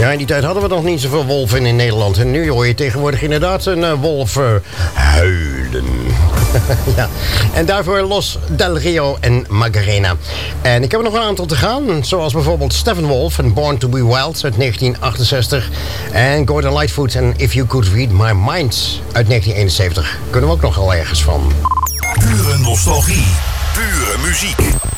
Ja, in die tijd hadden we nog niet zoveel wolven in Nederland. En nu hoor je tegenwoordig inderdaad een wolf huilen. Ja. En daarvoor Los Del Rio en Macarena. En ik heb er nog een aantal te gaan. Zoals bijvoorbeeld Steppenwolf en Born to be Wild uit 1968. En Gordon Lightfoot en If You Could Read My Mind uit 1971. Kunnen we ook nog wel ergens van. Pure nostalgie. Pure muziek.